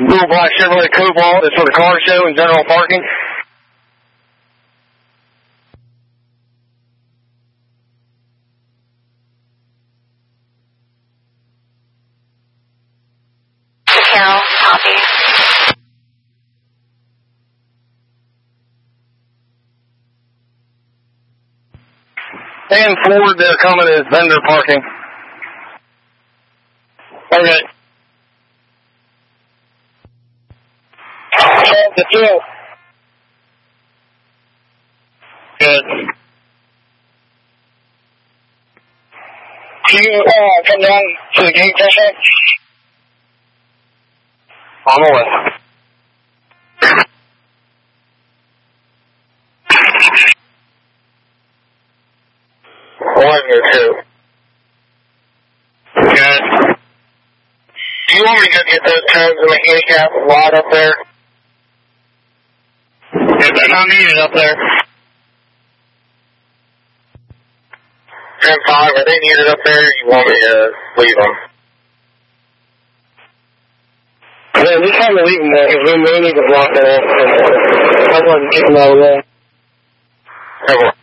Blue Black Chevrolet Cobalt is for the car show and general parking. Carol, copy. And Ford, they're coming as vendor parking. Okay. The two. Good. Can you come down to the gate, Tesha? On the way. One or two. Good. Do you want me to go get those cones in the handicap lot up there? If they're not needed up there. 10-5, are they needed up there? You want me to leave them? Yeah, we kind of leave them there because we may need to block it off. I want to get them out of the way.